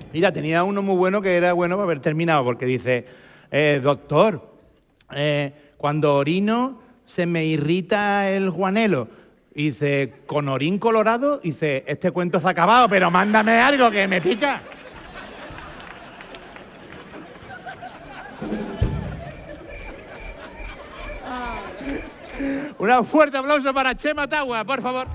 Mira, tenía uno muy bueno que era bueno para haber terminado, porque dice, doctor, cuando orino se me irrita el guanelo. Y dice, con orín colorado, dice, este cuento se ha acabado, pero mándame algo que me pica. Un fuerte aplauso para Chema Tagua, por favor.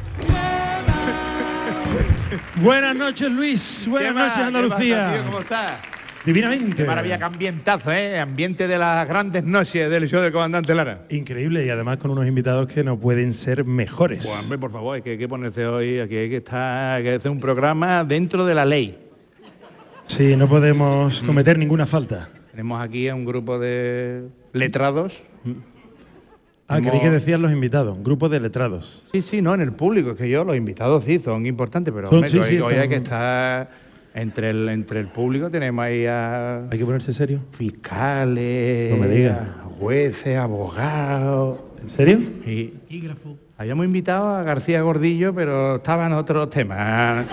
Buenas noches, Luis. Buenas noches, Andalucía. ¿Qué pasa, tío? ¿Cómo estás? Divinamente. Qué maravilla, qué ambientazo, ¿eh? Ambiente de las grandes noches del show del comandante Lara. Increíble, y además con unos invitados que no pueden ser mejores. Pues, hombre, por favor, hay que ponerse hoy, aquí hay que hacer un programa dentro de la ley. Sí, no podemos cometer ninguna falta. Tenemos aquí a un grupo de letrados. Creí que decían los invitados, un grupo de letrados. Sí, no, en el público, es que los invitados sí son importantes, pero Son, hombre, hoy hay son... que estar entre el público, tenemos ahí a... ¿Hay que ponerse serio? Fiscales, No me digas. jueces, abogados... ¿En serio? Sí. Habíamos invitado a García Gordillo, pero estaban otros temas.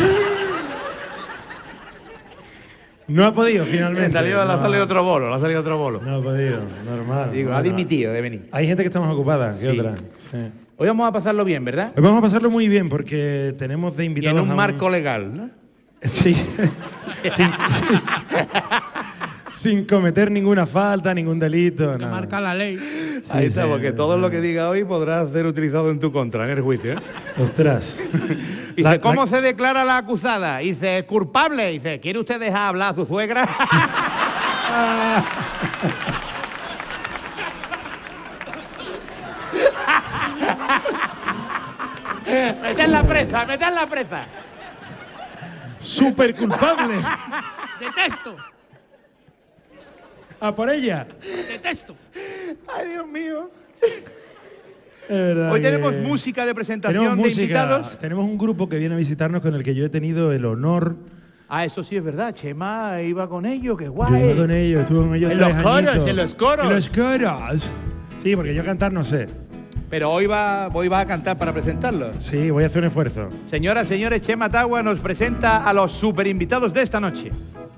No ha podido, finalmente. Le ha salido otro bolo, No ha podido, normal. Digo, ha dimitido de venir. Hay gente que está más ocupada que Sí. otra. Sí. Hoy vamos a pasarlo bien, ¿verdad? Hoy vamos a pasarlo muy bien porque tenemos de Y invitados en un marco legal, ¿no? Sí. sin cometer ninguna falta, ningún delito. Que nada. marca la ley. Ahí está, sí, porque todo lo que diga hoy podrá ser utilizado en tu contra, en el juicio, ¿eh? Ostras. Dice, ¿cómo se declara la acusada? Dice, culpable. Dice, ¿quiere usted dejar hablar a su suegra? ¡Mete en la presa! Súper culpable. Detesto, A por ella. detesto. ¡Ay, Dios mío! Es verdad Hoy que- tenemos música de presentación Tenemos de música. invitados. Tenemos un grupo que viene a visitarnos con el que yo he tenido el honor. Ah, eso sí es verdad. Chema iba con ellos, qué Yo guay. iba con ellos, estuve con ellos En 3 los coros, añitos. en los coros. En los coros. Sí, porque yo cantar no sé. Pero hoy va a cantar para presentarlo. Sí, voy a hacer un esfuerzo. Señoras, señores, Chema Tagua nos presenta a los super invitados de esta noche.